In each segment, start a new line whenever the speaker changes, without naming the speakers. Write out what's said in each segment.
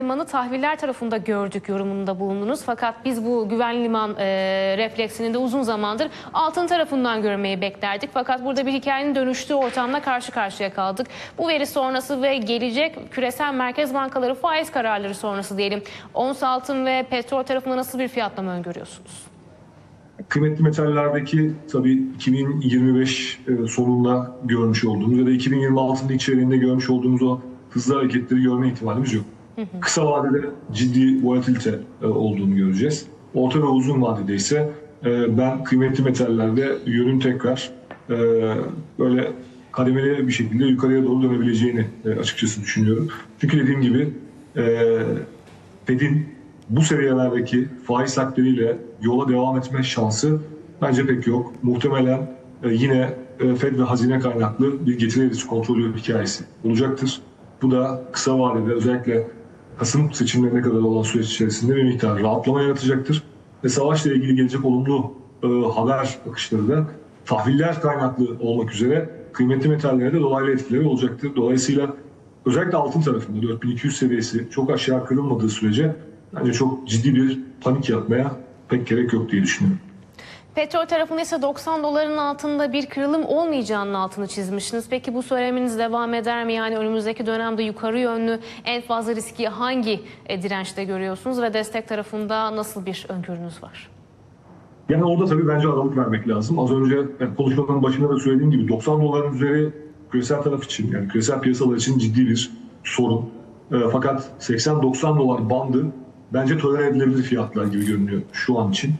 Limanı tahviller tarafında gördük yorumunda bulundunuz. Fakat biz bu güvenli liman refleksini de uzun zamandır altın tarafından görmeyi beklerdik. Fakat burada bir hikayenin dönüştüğü ortamla karşı karşıya kaldık. Bu veri sonrası ve gelecek küresel merkez bankaları faiz kararları sonrası diyelim. Ons altın ve petrol tarafında nasıl bir fiyatlama öngörüyorsunuz?
Kıymetli metallerdeki tabii 2025 sonunda görmüş olduğumuz ya da 2026'nın ilk çeyreğinde görmüş olduğumuz o hızlı hareketleri görme ihtimalimiz yok. Kısa vadede ciddi volatilite olduğunu göreceğiz. Orta ve uzun vadede ise ben kıymetli metallerde yönün tekrar böyle kademeli bir şekilde yukarıya doğru dönebileceğini açıkçası düşünüyorum. Çünkü dediğim gibi Fed'in bu seviyelerdeki faiz takdiriyle yola devam etme şansı bence pek yok. Muhtemelen yine Fed ve hazine kaynaklı bir getiri eğrisi kontrolü hikayesi olacaktır. Bu da kısa vadede özellikle Kasım seçimlerine kadar olan süreç içerisinde bir miktar rahatlama yaratacaktır. Ve savaşla ilgili gelecek olumlu haber akışları da tahviller kaynaklı olmak üzere kıymetli metallere de dolaylı etkileri olacaktır. Dolayısıyla özellikle altın tarafında 4200 seviyesi çok aşağı kırılmadığı sürece bence çok ciddi bir panik yapmaya pek gerek yok diye düşünüyorum.
Petrol tarafında ise 90 doların altında bir kırılım olmayacağının altını çizmişsiniz. Peki bu söyleminiz devam eder mi? Yani önümüzdeki dönemde yukarı yönlü en fazla riski hangi dirençte görüyorsunuz ve destek tarafında nasıl bir öngörünüz var?
Yani orada tabii bence aralık vermek lazım. Az önce konuşmanın başında da söylediğim gibi 90 doların üzeri küresel taraf için yani küresel piyasalar için ciddi bir sorun. Fakat 80-90 dolar bandı bence tolere edilebilir fiyatlar gibi görünüyor şu an için.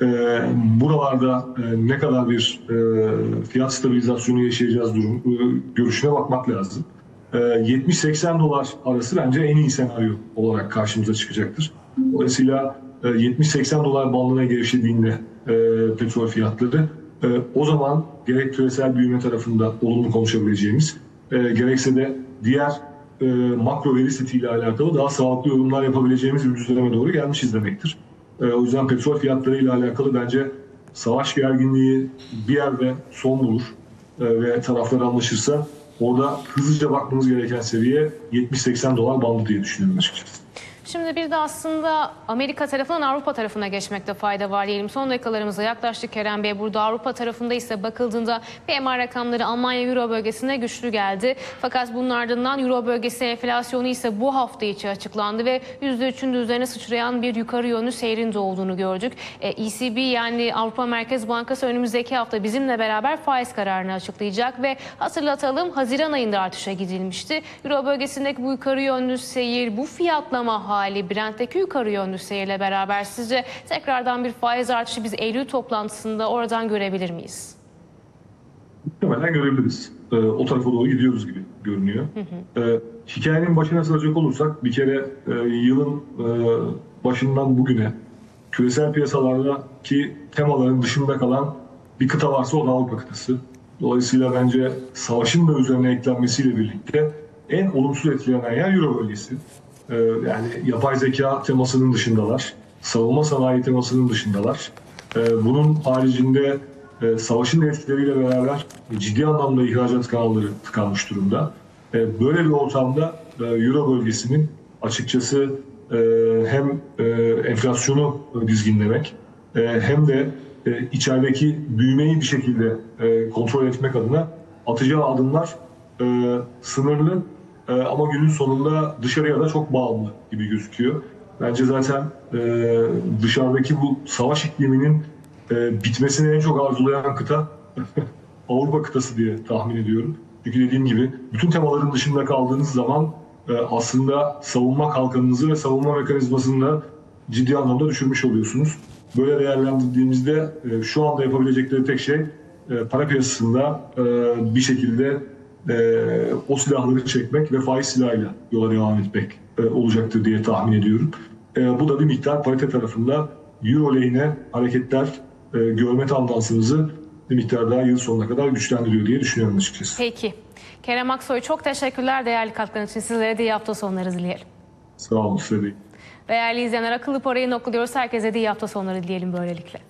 Buralarda ne kadar bir fiyat stabilizasyonu yaşayacağız görüşüne bakmak lazım. 70-80 dolar arası bence en iyi senaryo olarak karşımıza çıkacaktır. Dolayısıyla 70-80 dolar bandına gevşediğinde petrol fiyatları o zaman gerek küresel büyüme tarafında olumlu konuşabileceğimiz gerekse de diğer makro veri setiyle alakalı daha sağlıklı yorumlar yapabileceğimiz bir düzenleme doğru gelmişiz demektir. O yüzden petrol fiyatlarıyla alakalı bence savaş gerginliği bir yerde son bulur ve taraflar anlaşırsa orada hızlıca bakmamız gereken seviye 70-80 dolar bandı diye düşünüyorum açıkçası.
Şimdi bir de aslında Amerika tarafından Avrupa tarafına geçmekte fayda var diyelim. Son dakikalarımıza yaklaştık Kerem Bey. Burada Avrupa tarafında ise bakıldığında PMI rakamları Almanya Euro bölgesine güçlü geldi. Fakat bunun ardından Euro bölgesi enflasyonu ise bu hafta içi açıklandı ve %3'ün de üzerine sıçrayan bir yukarı yönlü seyrin de olduğunu gördük. ECB yani Avrupa Merkez Bankası önümüzdeki hafta bizimle beraber faiz kararını açıklayacak ve hatırlatalım Haziran ayında artışa gidilmişti. Euro bölgesindeki bu yukarı yönlü seyir, bu fiyatlama hali Brent'teki yukarı yönlü seyirle beraber sizce tekrardan bir faiz artışı biz Eylül toplantısında oradan görebilir miyiz?
Muhtemelen görebiliriz. O tarafa doğru gidiyoruz gibi görünüyor. Hikayenin başına saracak olursak bir kere yılın başından bugüne küresel piyasalardaki temaların dışında kalan bir kıta varsa o da Avrupa kıtası. Dolayısıyla bence savaşın da üzerine eklenmesiyle birlikte en olumsuz etkilenen yer Euro bölgesi. Yani yapay zeka temasının dışındalar, savunma sanayi temasının dışındalar. Bunun haricinde savaşın etkileriyle beraber ciddi anlamda ihracat kanalları tıkanmış durumda. Böyle bir ortamda Euro bölgesinin açıkçası hem enflasyonu dizginlemek hem de içerideki büyümeyi bir şekilde kontrol etmek adına atacağı adımlar sınırlı. Ama günün sonunda dışarıya da çok bağımlı gibi gözüküyor. Bence zaten dışarıdaki bu savaş ikliminin bitmesini en çok arzulayan kıta Avrupa kıtası diye tahmin ediyorum. Çünkü dediğim gibi bütün temaların dışında kaldığınız zaman aslında savunma kalkanınızı ve savunma mekanizmasını da ciddi anlamda düşürmüş oluyorsunuz. Böyle değerlendirdiğimizde şu anda yapabilecekleri tek şey para piyasasında bir şekilde o silahları çekmek ve faiz silahıyla yola devam etmek olacaktır diye tahmin ediyorum. Bu da bir miktar parite tarafında Euro lehine hareketler görme tendansımızı bir miktar daha yıl sonuna kadar güçlendiriyor diye düşünüyorum açıkçası.
Peki. Kerem Aksoy çok teşekkürler değerli katkıların için. Sizlere de iyi hafta sonları dileyelim.
Sağ olun size de.
Değerli izleyenler akıllı parayı noktalıyoruz. Herkese de iyi hafta sonları dileyelim böylelikle.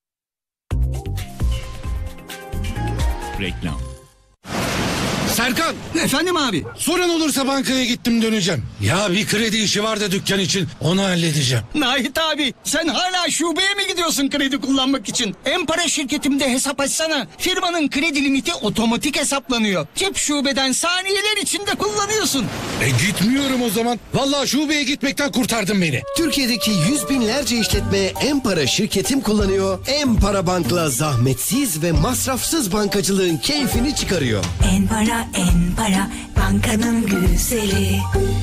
Reklam. Serkan! Hakan!
Efendim abi?
Sorun olursa bankaya gittim döneceğim. Ya bir kredi işi var da dükkan için, onu halledeceğim.
Nahit abi, sen hala şubeye mi gidiyorsun kredi kullanmak için? En-Para şirketimde hesap açsana. Firmanın kredi limiti otomatik hesaplanıyor. Cep şubeden saniyeler içinde kullanıyorsun.
Gitmiyorum o zaman. Vallahi şubeye gitmekten kurtardın beni.
Türkiye'deki yüz binlerce işletme En-Para şirketim kullanıyor. En-Para Bank'la zahmetsiz ve masrafsız bankacılığın keyfini çıkarıyor.
En-Para, bankanın güzeli.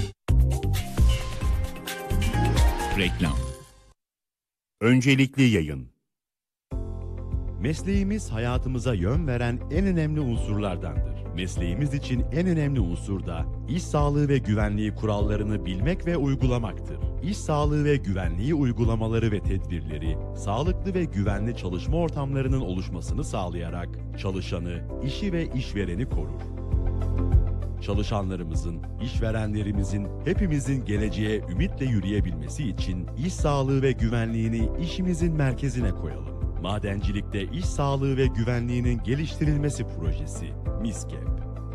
Reklam. Öncelikli yayın. Mesleğimiz hayatımıza yön veren en önemli unsurlardandır. Mesleğimiz için en önemli unsur da iş sağlığı ve güvenliği kurallarını bilmek ve uygulamaktır. İş sağlığı ve güvenliği uygulamaları ve tedbirleri, sağlıklı ve güvenli çalışma ortamlarının oluşmasını sağlayarak çalışanı, işi ve işvereni korur. Çalışanlarımızın, işverenlerimizin, hepimizin geleceğe ümitle yürüyebilmesi için iş sağlığı ve güvenliğini işimizin merkezine koyalım. Madencilikte iş sağlığı ve güvenliğinin geliştirilmesi projesi MİSKEP.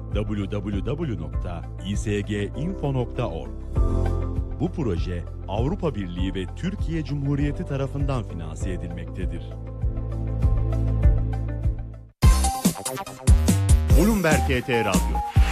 www.isginfo.org. Bu proje Avrupa Birliği ve Türkiye Cumhuriyeti tarafından finanse edilmektedir. Bloomberg TT Radyo